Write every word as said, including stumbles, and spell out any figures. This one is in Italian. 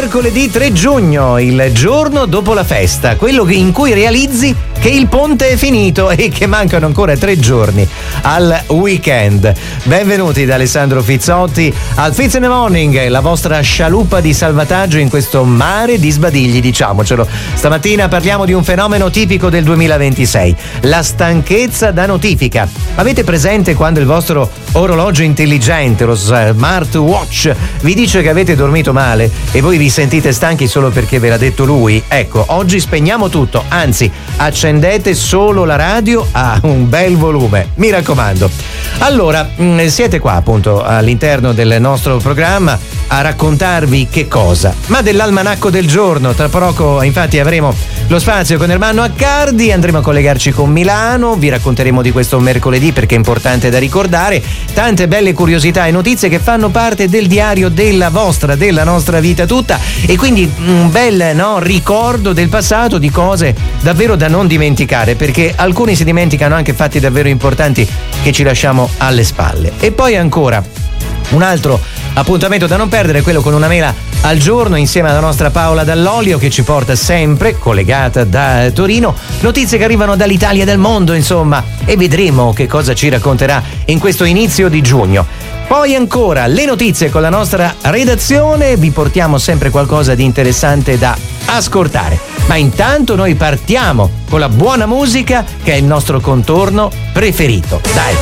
mercoledì tre giugno, il giorno dopo la festa, quello in cui realizzi che il ponte è finito e che mancano ancora tre giorni al weekend. Benvenuti da Alessandro Fizzotti al Fizz in the Morning, la vostra scialuppa di salvataggio in questo mare di sbadigli, diciamocelo. Stamattina parliamo di un fenomeno tipico del duemilaventisei, la stanchezza da notifica. Avete presente quando il vostro orologio intelligente, lo smartwatch, vi dice che avete dormito male e voi vi sentite stanchi solo perché ve l'ha detto lui? Ecco, oggi spegniamo tutto, anzi accendete solo la radio a un bel volume, mi raccomando. Allora, siete qua appunto all'interno del nostro programma a raccontarvi che cosa? Ma dell'almanacco del giorno. Tra poco infatti avremo lo spazio con Ermanno Accardi, andremo a collegarci con Milano, vi racconteremo di questo mercoledì perché è importante da ricordare, tante belle curiosità e notizie che fanno parte del diario della vostra, della nostra vita tutta, e quindi un bel no, ricordo del passato, di cose davvero da non dimenticare, perché alcuni si dimenticano anche fatti davvero importanti che ci lasciamo alle spalle. E poi ancora un altro appuntamento da non perdere, quello con una mela al giorno insieme alla nostra Paola Dall'Olio, che ci porta sempre, collegata da Torino, notizie che arrivano dall'Italia e dal mondo, insomma, e vedremo che cosa ci racconterà in questo inizio di giugno. Poi ancora le notizie con la nostra redazione, vi portiamo sempre qualcosa di interessante da ascoltare. Ma intanto noi partiamo con la buona musica, che è il nostro contorno preferito. Dai!